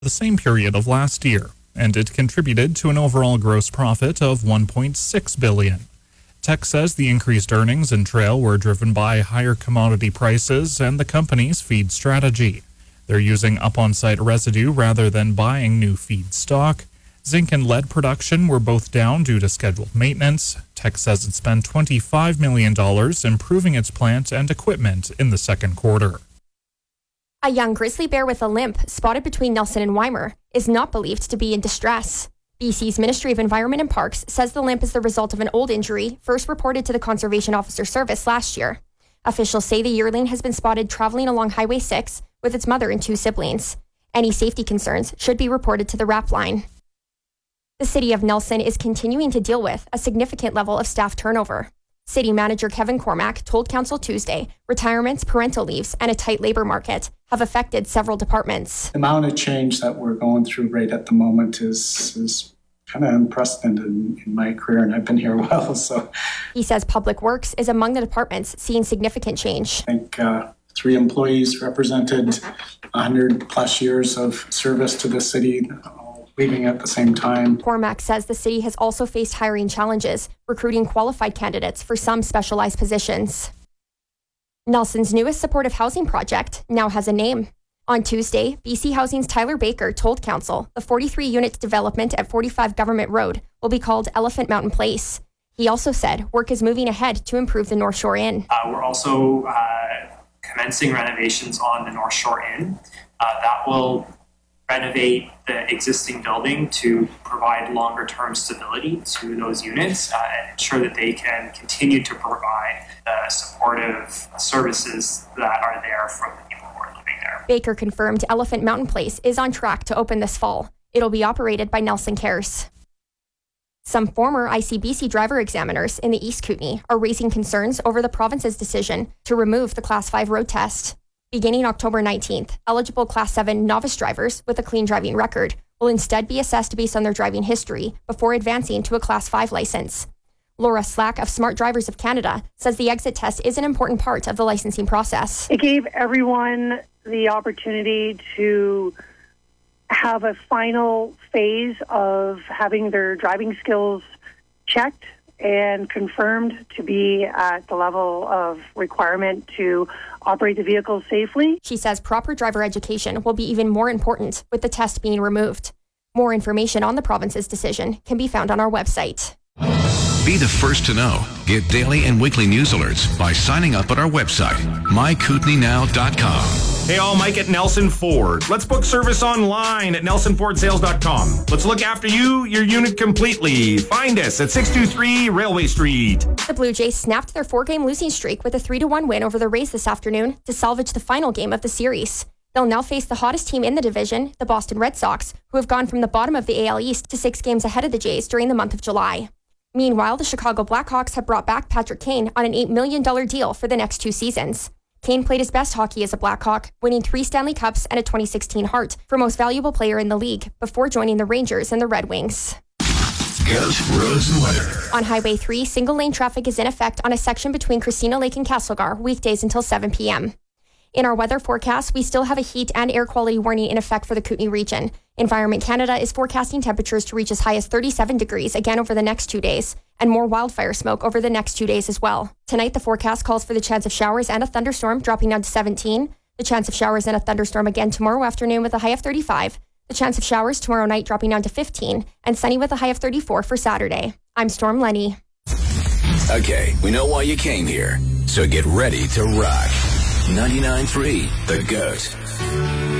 the same period of last year, and it contributed to an overall gross profit of $1.6 billion. Teck says the increased earnings in Trail were driven by higher commodity prices and the company's feed strategy. They're using up-on-site residue rather than buying new feed stock. Zinc and lead production were both down due to scheduled maintenance. Teck says it spent $25 million improving its plant and equipment in the second quarter. A young grizzly bear with a limp spotted between Nelson and Weimar is not believed to be in distress. BC's Ministry of Environment and Parks says the limp is the result of an old injury first reported to the Conservation Officer Service last year. Officials say the yearling has been spotted traveling along Highway 6 with its mother and two siblings. Any safety concerns should be reported to the RAP line. The City of Nelson is continuing to deal with a significant level of staff turnover. City Manager Kevin Cormack told Council Tuesday retirements, parental leaves, and a tight labor market have affected several departments. The amount of change that we're going through right at the moment is kind of unprecedented in my career, and I've been here a while. So he says Public Works is among the departments seeing significant change. I think 3 employees represented 100 plus years of service to the city, leaving at the same time. Cormack says the city has also faced hiring challenges, recruiting qualified candidates for some specialized positions. Nelson's newest supportive housing project now has a name. On Tuesday, BC Housing's Tyler Baker told Council the 43-unit development at 45 Government Road will be called Elephant Mountain Place. He also said work is moving ahead to improve the North Shore Inn. We're also commencing renovations on the North Shore Inn. That will renovate the existing building to provide longer-term stability to those units and ensure that they can continue to provide the supportive services that are there from the people who are living there. Baker confirmed Elephant Mountain Place is on track to open this fall. It'll be operated by Nelson Cares. Some former ICBC driver examiners in the East Kootenay are raising concerns over the province's decision to remove the Class 5 road test. Beginning October 19th, eligible Class 7 novice drivers with a clean driving record will instead be assessed based on their driving history before advancing to a Class 5 license. Laura Slack of Smart Drivers of Canada says the exit test is an important part of the licensing process. It gave everyone the opportunity to have a final phase of having their driving skills checked and confirmed to be at the level of requirement to operate the vehicle safely. She says proper driver education will be even more important with the test being removed. More information on the province's decision can be found on our website. Be the first to know. Get daily and weekly news alerts by signing up at our website, mykootenaynow.com. Hey all, Mike at Nelson Ford. Let's book service online at nelsonfordsales.com. Let's look after you, your unit completely. Find us at 623 Railway Street. The Blue Jays snapped their 4-game losing streak with a 3-1 win over the Rays this afternoon to salvage the final game of the series. They'll now face the hottest team in the division, the Boston Red Sox, who have gone from the bottom of the AL East to 6 games ahead of the Jays during the month of July. Meanwhile, the Chicago Blackhawks have brought back Patrick Kane on an $8 million deal for the next 2 seasons. Kane played his best hockey as a Blackhawk, winning 3 Stanley Cups and a 2016 Hart for most valuable player in the league before joining the Rangers and the Red Wings. Goat, roads, and weather. On Highway 3, single-lane traffic is in effect on a section between Christina Lake and Castlegar, weekdays until 7 p.m. In our weather forecast, we still have a heat and air quality warning in effect for the Kootenay region. Environment Canada is forecasting temperatures to reach as high as 37 degrees again over the next 2 days, and more wildfire smoke over the next 2 days as well. Tonight, the forecast calls for the chance of showers and a thunderstorm dropping down to 17, the chance of showers and a thunderstorm again tomorrow afternoon with a high of 35, the chance of showers tomorrow night dropping down to 15, and sunny with a high of 34 for Saturday. I'm Storm Lenny. Okay, we know why you came here, so get ready to rock. 99.3 The Goat.